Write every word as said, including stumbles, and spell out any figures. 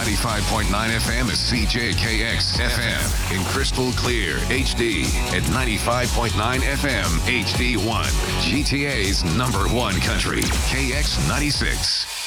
ninety-five point nine F M is C J K X F M in crystal clear H D at ninety-five point nine F M H D one. G T A's number one country, K X ninety-six.